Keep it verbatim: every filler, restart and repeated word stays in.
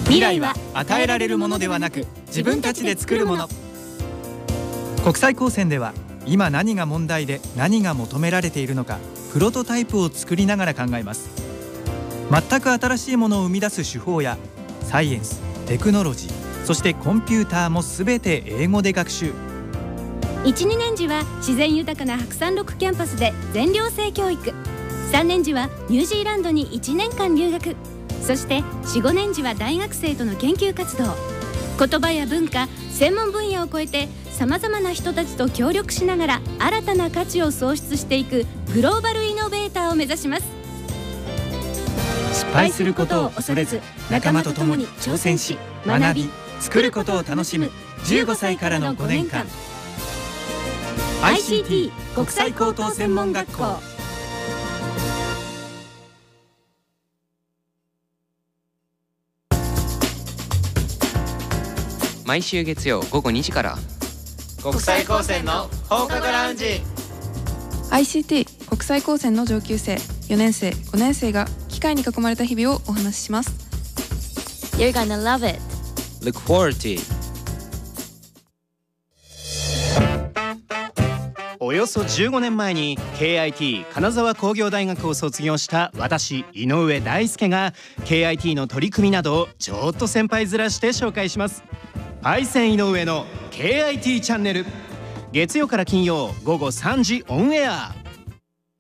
未来は与えられるものではなく自分たちで作るもの。国際高専では今何が問題で何が求められているのか、プロトタイプを作りながら考えます。全く新しいものを生み出す手法やサイエンス、テクノロジー、そしてコンピューターもすべて英語で学習。 いち、にねん時は自然豊かな白山六キャンパスで全寮制教育、さんねん時はニュージーランドにいちねんかん留学、そしてよん、ごねん時は大学生との研究活動。言葉や文化、専門分野を超えてさまざまな人たちと協力しながら新たな価値を創出していくグローバルイノベーターを目指します。 失敗することを恐れず、仲間と共に挑戦し、学び、作ることを楽しむじゅうごさいからのごねんかん。 アイシーティー 国際高等専門学校。 毎週月曜午後にじから国際高専の放課後ラウンジ。 アイシーティー 国際高専の上級生、よねん生、ごねん生が機械に囲まれた日々をお話しします。 You're gonna love it. Look forward to it。 およそじゅうごねんまえに ケーアイティー 金沢工業大学を卒業した私井上大輔が ケーアイティー の取り組みなどをちょっと先輩ずらして紹介します。パイセン井上の ケーアイティー チャンネル、月曜から金曜午後さんじオンエア。